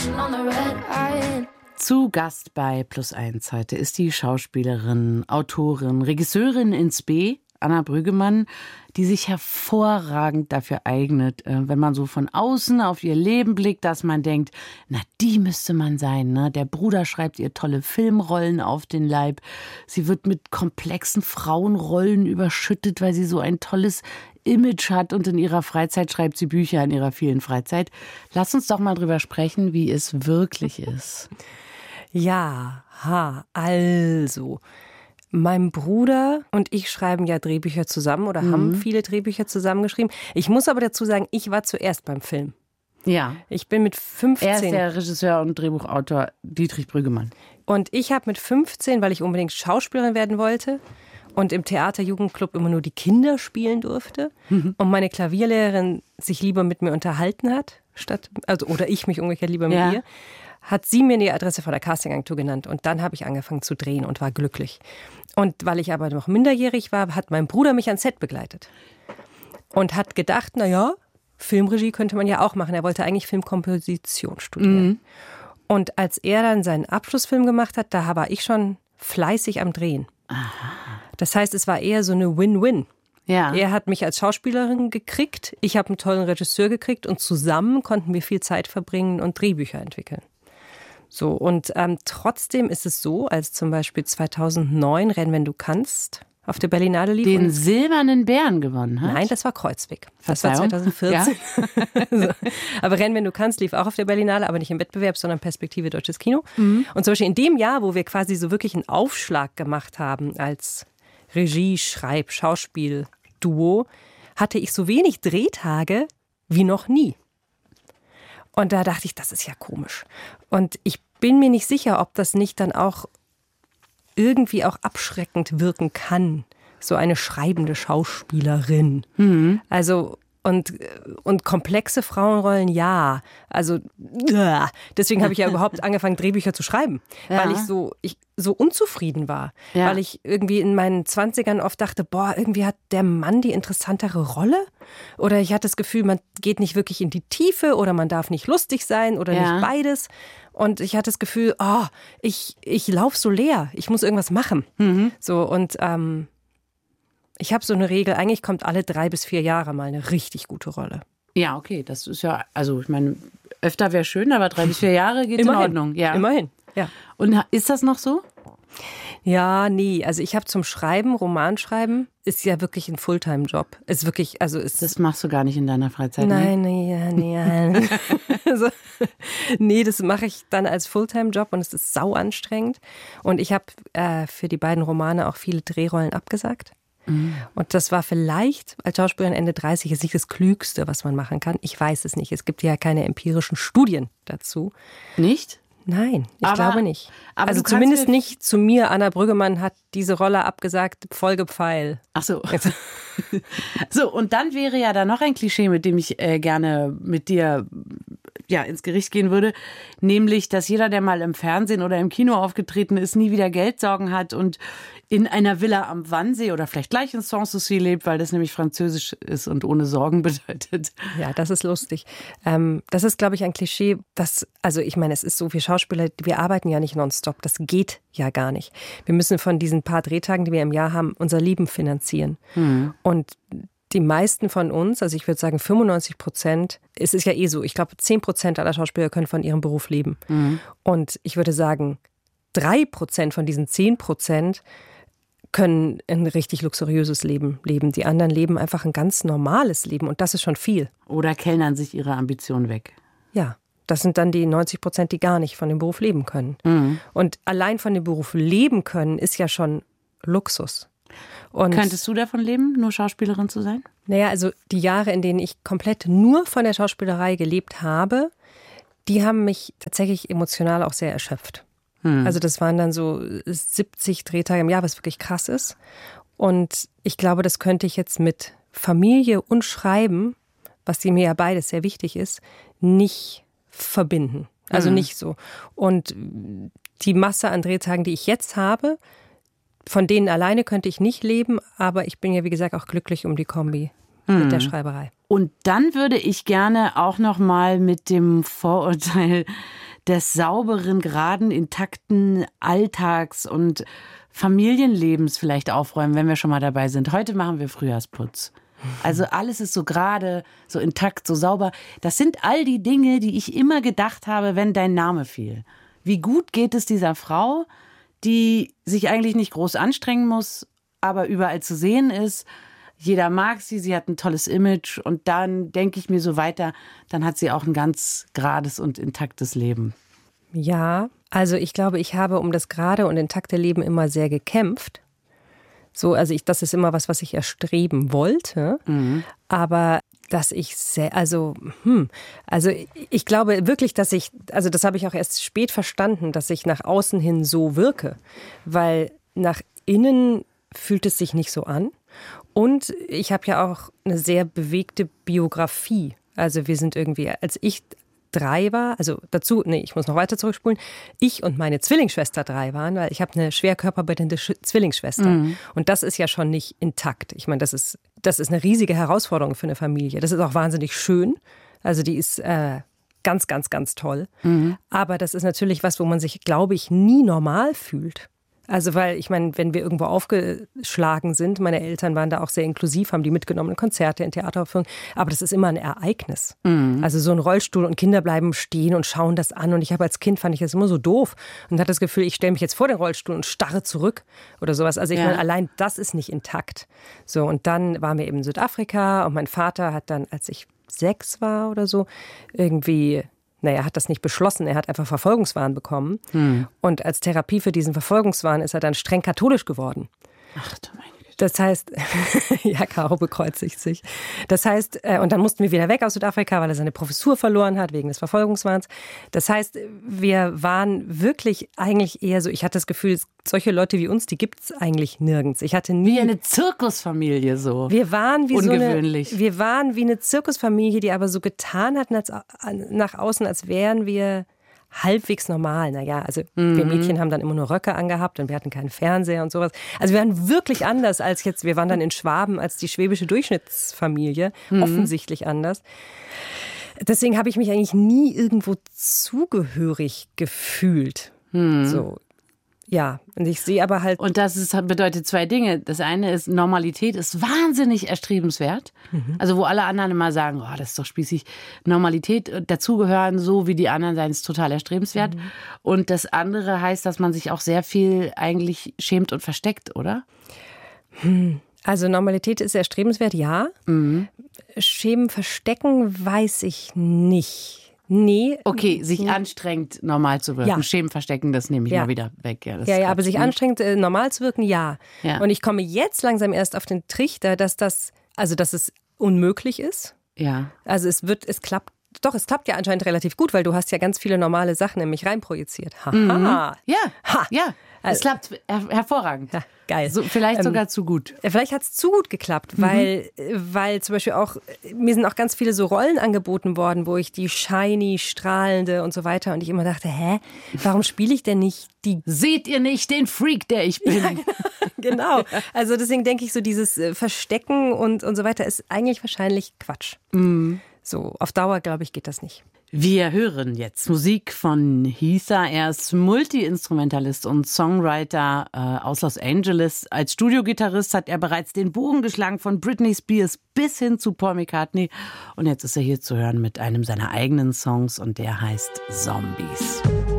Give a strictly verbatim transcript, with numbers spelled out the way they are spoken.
Zu Gast bei Plus eins heute ist die Schauspielerin, Autorin, Regisseurin ins B, Anna Brüggemann, die sich hervorragend dafür eignet, wenn man so von außen auf ihr Leben blickt, dass man denkt, na, die müsste man sein, ne? Der Bruder schreibt ihr tolle Filmrollen auf den Leib. Sie wird mit komplexen Frauenrollen überschüttet, weil sie so ein tolles Image hat und in ihrer Freizeit schreibt sie Bücher in ihrer vielen Freizeit. Lass uns doch mal drüber sprechen, wie es wirklich ist. Ja, ha, also, mein Bruder und ich schreiben ja Drehbücher zusammen oder mhm. haben viele Drehbücher zusammengeschrieben. Ich muss aber dazu sagen, ich war zuerst beim Film. Ja. Ich bin mit fünfzehn. Er ist der Regisseur und Drehbuchautor Dietrich Brüggemann. Und ich habe mit fünfzehn, weil ich unbedingt Schauspielerin werden wollte und im Theaterjugendclub immer nur die Kinder spielen durfte mhm. und meine Klavierlehrerin sich lieber mit mir unterhalten hat, statt, also, oder ich mich umgekehrt lieber mit ja. ihr, hat sie mir die Adresse von der Castingagentur genannt. Und dann habe ich angefangen zu drehen und war glücklich. Und weil ich aber noch minderjährig war, hat mein Bruder mich ans Set begleitet. Und hat gedacht, na ja, Filmregie könnte man ja auch machen. Er wollte eigentlich Filmkomposition studieren. Mhm. Und als er dann seinen Abschlussfilm gemacht hat, da war ich schon fleißig am Drehen. Aha. Das heißt, es war eher so eine Win-Win. Ja. Er hat mich als Schauspielerin gekriegt, ich habe einen tollen Regisseur gekriegt und zusammen konnten wir viel Zeit verbringen und Drehbücher entwickeln. So, und ähm, trotzdem ist es so, als zum Beispiel zweitausendneun Renn, wenn du kannst, auf der Berlinale lief. Den silbernen Bären gewonnen hat? Nein, das war Kreuzweg. Das Verzeihung? war zweitausendvierzehn. Ja? so. Aber Renn, wenn du kannst, lief auch auf der Berlinale, aber nicht im Wettbewerb, sondern Perspektive Deutsches Kino. Mhm. Und zum Beispiel in dem Jahr, wo wir quasi so wirklich einen Aufschlag gemacht haben als Regie, Schreib, Schauspiel, Duo, hatte ich so wenig Drehtage wie noch nie. Und da dachte ich, das ist ja komisch. Und ich bin mir nicht sicher, ob das nicht dann auch irgendwie auch abschreckend wirken kann. So eine schreibende Schauspielerin. Mhm. Also, und, und komplexe Frauenrollen, ja. Also, äh, deswegen habe ich ja überhaupt angefangen, Drehbücher zu schreiben. Ja. Weil ich so, ich so unzufrieden war. Ja. Weil ich irgendwie in meinen Zwanzigern oft dachte, boah, irgendwie hat der Mann die interessantere Rolle. Oder ich hatte das Gefühl, man geht nicht wirklich in die Tiefe oder man darf nicht lustig sein oder ja. nicht beides. Und ich hatte das Gefühl, oh, ich, ich laufe so leer, ich muss irgendwas machen. Mhm. So, und ähm, ich habe so eine Regel, eigentlich kommt alle drei bis vier Jahre mal eine richtig gute Rolle. Ja, okay, das ist ja, also ich meine, öfter wäre schön, aber drei bis vier Jahre geht immerhin, in Ordnung. Ja. Immerhin, ja. Und ist das noch so? Ja, nee. Also ich habe zum Schreiben, Romanschreiben, ist ja wirklich ein Fulltime-Job. Ist wirklich, also ist das machst du gar nicht in deiner Freizeit, nein, ne? Nee, nee, nee. also, nee, das mache ich dann als Fulltime-Job und es ist sau anstrengend. Und ich habe äh, für die beiden Romane auch viele Drehrollen abgesagt. Mhm. Und das war vielleicht als Schauspielerin Ende dreißig jetzt nicht das Klügste, was man machen kann. Ich weiß es nicht. Es gibt ja keine empirischen Studien dazu. Nicht? Nein, ich aber, glaube nicht. Aber also zumindest nicht zu mir. Anna Brüggemann hat diese Rolle abgesagt, Folge Pfeil. Ach so. So, und dann wäre ja da noch ein Klischee, mit dem ich äh, gerne mit dir ja, ins Gericht gehen würde. Nämlich, dass jeder, der mal im Fernsehen oder im Kino aufgetreten ist, nie wieder Geldsorgen hat und in einer Villa am Wannsee oder vielleicht gleich in Sanssouci lebt, weil das nämlich französisch ist und ohne Sorgen bedeutet. Ja, das ist lustig. Ähm, das ist, glaube ich, ein Klischee, das, also ich meine, es ist so, wir Schauspieler, wir arbeiten ja nicht nonstop, das geht ja gar nicht. Wir müssen von diesen paar Drehtagen, die wir im Jahr haben, unser Leben finanzieren. Mhm. Und die meisten von uns, also ich würde sagen fünfundneunzig Prozent, es ist ja eh so, ich glaube zehn Prozent aller Schauspieler können von ihrem Beruf leben. Mhm. Und ich würde sagen, drei Prozent von diesen zehn Prozent können ein richtig luxuriöses Leben leben. Die anderen leben einfach ein ganz normales Leben und das ist schon viel. Oder kellnern sich ihre Ambitionen weg. Ja, das sind dann die neunzig Prozent, die gar nicht von dem Beruf leben können. Mhm. Und allein von dem Beruf leben können, ist ja schon Luxus. Und könntest du davon leben, nur Schauspielerin zu sein? Naja, also die Jahre, in denen ich komplett nur von der Schauspielerei gelebt habe, die haben mich tatsächlich emotional auch sehr erschöpft. Hm. Also das waren dann so siebzig Drehtage im Jahr, was wirklich krass ist. Und ich glaube, das könnte ich jetzt mit Familie und Schreiben, was mir ja beides sehr wichtig ist, nicht verbinden. Also hm. nicht so. Und die Masse an Drehtagen, die ich jetzt habe, von denen alleine könnte ich nicht leben, aber ich bin ja, wie gesagt, auch glücklich um die Kombi hm. mit der Schreiberei. Und dann würde ich gerne auch noch mal mit dem Vorurteil des sauberen, geraden, intakten Alltags und Familienlebens vielleicht aufräumen, wenn wir schon mal dabei sind. Heute machen wir Frühjahrsputz. Also alles ist so gerade, so intakt, so sauber. Das sind all die Dinge, die ich immer gedacht habe, wenn dein Name fiel. Wie gut geht es dieser Frau, die sich eigentlich nicht groß anstrengen muss, aber überall zu sehen ist. Jeder mag sie, sie hat ein tolles Image und dann denke ich mir so weiter, dann hat sie auch ein ganz gerades und intaktes Leben. Ja, also ich glaube, ich habe um das gerade und intakte Leben immer sehr gekämpft. So, also ich, das ist immer was, was ich erstreben wollte. Mhm. Aber dass ich sehr, also, hm, also ich glaube wirklich, dass ich, also das habe ich auch erst spät verstanden, dass ich nach außen hin so wirke. Weil nach innen fühlt es sich nicht so an. Und ich habe ja auch eine sehr bewegte Biografie. Also wir sind irgendwie, als ich drei war, also dazu, nee, ich muss noch weiter zurückspulen, ich und meine Zwillingsschwester drei waren, weil ich habe eine schwer körperbehinderte Zwillingsschwester. Mhm. Und das ist ja schon nicht intakt. Ich meine, das ist, das ist eine riesige Herausforderung für eine Familie. Das ist auch wahnsinnig schön. Also die ist äh, ganz, ganz, ganz toll. Mhm. Aber das ist natürlich was, wo man sich, glaube ich, nie normal fühlt. Also weil, ich meine, wenn wir irgendwo aufgeschlagen sind, meine Eltern waren da auch sehr inklusiv, haben die mitgenommen in Konzerte, in Theateraufführungen, aber das ist immer ein Ereignis. Mhm. Also so ein Rollstuhl und Kinder bleiben stehen und schauen das an und ich habe als Kind, fand ich das immer so doof und hatte das Gefühl, ich stelle mich jetzt vor den Rollstuhl und starre zurück oder sowas. Also ich ja. meine, allein das ist nicht intakt. So, und dann waren wir eben in Südafrika und mein Vater hat dann, als ich sechs war oder so, irgendwie... Naja, er hat das nicht beschlossen, er hat einfach Verfolgungswahn bekommen. Hm. Und als Therapie für diesen Verfolgungswahn ist er dann streng katholisch geworden. Ach du meine Güte. Das heißt, ja, Caro bekreuzigt sich. Das heißt, und dann mussten wir wieder weg aus Südafrika, weil er seine Professur verloren hat wegen des Verfolgungswahns. Das heißt, wir waren wirklich eigentlich eher so, ich hatte das Gefühl, solche Leute wie uns, die gibt es eigentlich nirgends. Ich hatte nie... Wie eine Zirkusfamilie so. Wir waren wie Ungewöhnlich. so eine, wir waren wie eine Zirkusfamilie, die aber so getan hatten als, nach außen, als wären wir... halbwegs normal. Naja, also mhm. wir Mädchen haben dann immer nur Röcke angehabt und wir hatten keinen Fernseher und sowas. Also wir waren wirklich anders als jetzt, wir waren dann in Schwaben als die schwäbische Durchschnittsfamilie, mhm. offensichtlich anders. Deswegen habe ich mich eigentlich nie irgendwo zugehörig gefühlt. Mhm. So. Ja, und ich sehe aber halt... Und das ist, bedeutet zwei Dinge. Das eine ist, Normalität ist wahnsinnig erstrebenswert. Mhm. Also wo alle anderen immer sagen, oh, das ist doch spießig. Normalität, dazugehören, so wie die anderen sein, ist total erstrebenswert. Mhm. Und das andere heißt, dass man sich auch sehr viel eigentlich schämt und versteckt, oder? Also Normalität ist erstrebenswert, ja. Mhm. Schämen, verstecken, weiß ich nicht. Nee. Okay, sich anstrengt, normal zu wirken. Ja. Schämen verstecken, das nehme ich ja. mal wieder weg. Ja, das ja, ja, aber sich anstrengt, äh, normal zu wirken, ja. ja. Und ich komme jetzt langsam erst auf den Trichter, dass das, also dass es unmöglich ist. Ja. Also es wird, es klappt, doch, es klappt ja anscheinend relativ gut, weil du hast ja ganz viele normale Sachen in mich reinprojiziert. Haha. Mhm. Ja, ha. ja. Es Also, klappt her- hervorragend. Ja, geil. So, vielleicht ähm, sogar zu gut. Vielleicht hat es zu gut geklappt, mhm. weil, weil zum Beispiel auch, mir sind auch ganz viele so Rollen angeboten worden, wo ich die shiny, strahlende und so weiter und ich immer dachte, hä, warum spiele ich denn nicht die... Seht ihr nicht den Freak, der ich bin? Ja, genau. Also deswegen denke ich so, dieses Verstecken und, und so weiter ist eigentlich wahrscheinlich Quatsch. Mhm. So, auf Dauer, glaube ich, geht das nicht. Wir hören jetzt Musik von Heather. Er ist Multi-Instrumentalist und Songwriter äh, aus Los Angeles. Als Studiogitarrist hat er bereits den Bogen geschlagen von Britney Spears bis hin zu Paul McCartney. Und jetzt ist er hier zu hören mit einem seiner eigenen Songs und der heißt Zombies.